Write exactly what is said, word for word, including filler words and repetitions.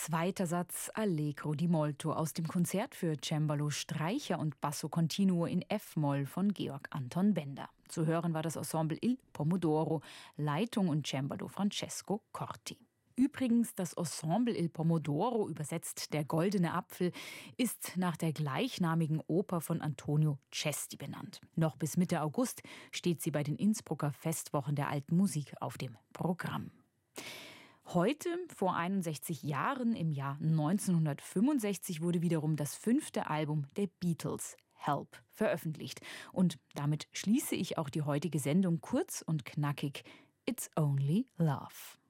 Zweiter Satz Allegro di molto aus dem Konzert für Cembalo, Streicher und Basso Continuo in F-Moll von Georg Anton Bender. Zu hören war das Ensemble Il Pomodoro, Leitung und Cembalo Francesco Corti. Übrigens, das Ensemble Il Pomodoro, übersetzt der Goldene Apfel, ist nach der gleichnamigen Oper von Antonio Cesti benannt. Noch bis Mitte August steht sie bei den Innsbrucker Festwochen der Alten Musik auf dem Programm. Heute, vor einundsechzig Jahren, im Jahr neunzehnhundertfünfundsechzig, wurde wiederum das fünfte Album der Beatles, Help, veröffentlicht. Und damit schließe ich auch die heutige Sendung kurz und knackig. It's Only Love.